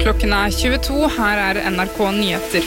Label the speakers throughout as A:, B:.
A: Klokken 22, her NRK Nyheter.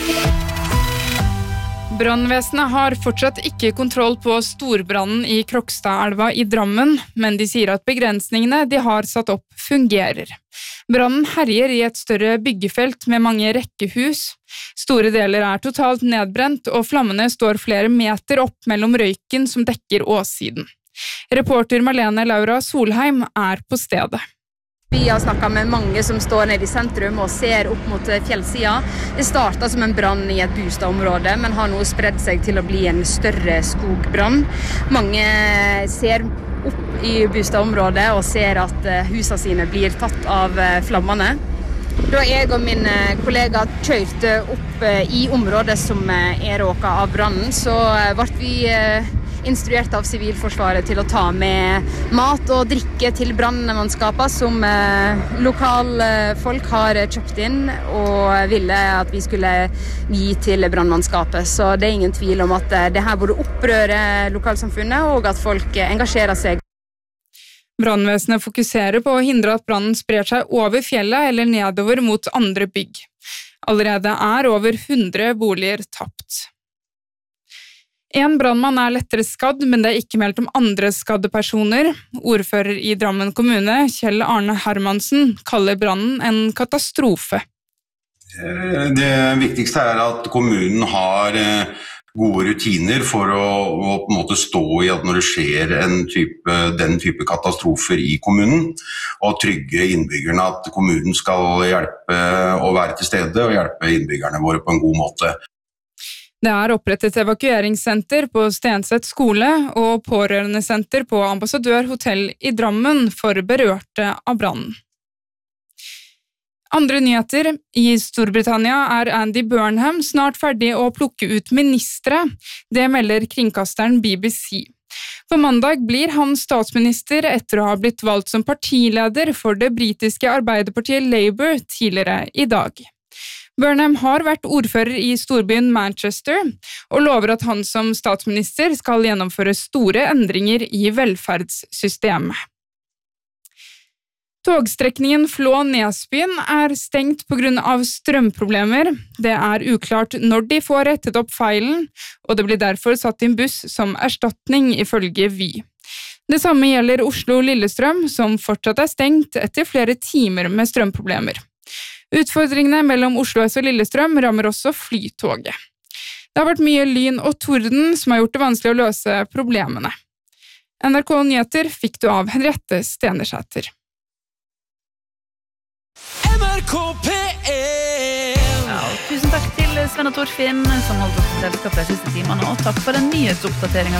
A: Brannvesenet har fortsatt ikke kontroll på storbrannen i Krokstadelva i Drammen, men de sier at begrensningene de har satt opp fungerer. Brannen herjer i et større byggefelt med mange rekkehus. Store deler er totalt nedbrent, og flammene står flere meter opp mellom røyken som dekker åssiden. Reporter Marlene Laura Solheim er på stedet.
B: Vi har snakket med mange som står nede i sentrum og ser opp mot fjellsida. Det startet som en brann i et bostadområde, men har nå spredd seg til å bli en større skogbrann. Mange ser opp i bostadområdet og ser at husene sine blir tatt av flammene. Da jeg og min kollega kjørte opp i området som er råket av brannen, så ble vi instruert av Sivilforsvaret til å ta med mat og drikke til brannmannskapet som lokalfolk har kjøpt inn og ville at vi skulle gi til brannmannskapet. Så det er ingen tvil om at det her burde opprøre lokalsamfunnet og at folk engasjerer seg.
A: Brannvesenet fokuserer på å hindre at brannen sprer seg over fjellet eller nedover mot andre bygg. Allerede er over 100 boliger tapt. En brannmann er lettere skadd, men det er ikke meldt om andre skadde personer. Ordfører i Drammen kommune, Kjell Arne Hermansen, kaller brannen en katastrofe.
C: Det viktigste er at kommunen har gode rutiner for å på en måte stå i at når det skjer den type katastrofer i kommunen, og trygge innbyggerne at kommunen skal hjelpe å være til stede og hjelpe innbyggerne våre på en god måte.
A: Det er opprettet evakueringssenter på Stenset skole og pårørendesenter på Ambassadør Hotell i Drammen for berørte av brannen. Andre nyheter. I Storbritannia er Andy Burnham snart ferdig å plukke ut ministre. Det melder kringkasteren BBC. På mandag blir han statsminister etter å ha blitt valgt som partileder for det britiske arbeiderpartiet Labour tidligere i dag. Burnham har vært ordfører i storbyen Manchester og lover at han som statsminister skal gjennomføre store endringer i velferdssystemet. Togstrekningen Flå-Nesbyen er stengt på grunn av strømproblemer. Det er uklart når de får rettet opp feilen, og det blir derfor satt inn buss som erstatning ifølge Vy. Det samme gjelder Oslo-Lillestrøm, som fortsatt er stengt etter flere timer med strømproblemer. Utfordringene mellom Oslo S og Lillestrøm rammer også flytoget. Det har vært mye lyn og torden som har gjort det vanskelig å løse problemene. NRK Nyheter fikk du av Henriette Stenersæter.
D: NRK P1!
E: Ja, tusen takk til Sven og Torfinn som holdt oss til selskapet de siste timene, og takk for den nyhetsoppdateringen